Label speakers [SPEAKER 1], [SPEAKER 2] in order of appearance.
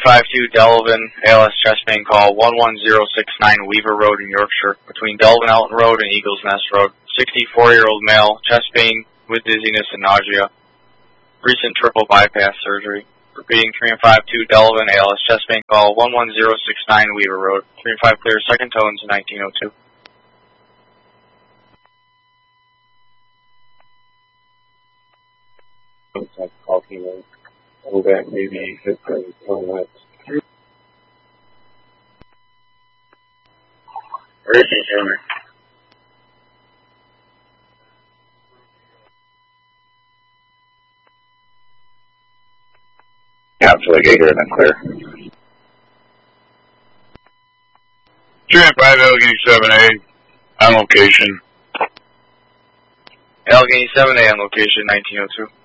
[SPEAKER 1] 352 Delavan, ALS chest pain call 11069 Weaver Road in Yorkshire, between Delavan Elton Road and Eagles Nest Road. 64-year-old male, chest pain with dizziness and nausea. Recent triple bypass surgery. Repeating 352 Delavan, ALS chest pain call 11069 Weaver Road. 3-5 clear, second tones 1902.
[SPEAKER 2] Talking about that maybe on that. Where is he, Henry? Absolutely, Gator and clear.
[SPEAKER 3] 3-5 Allegheny 7A on location.
[SPEAKER 1] Allegheny 7A on location 1902.